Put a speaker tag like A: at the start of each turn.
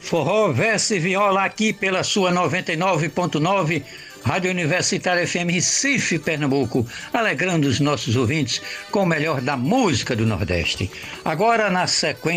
A: Forró, verso e viola aqui pela sua 99.9 Rádio Universitária FM Recife, Pernambuco, alegrando os nossos ouvintes com o melhor da música do Nordeste. Agora, na sequência,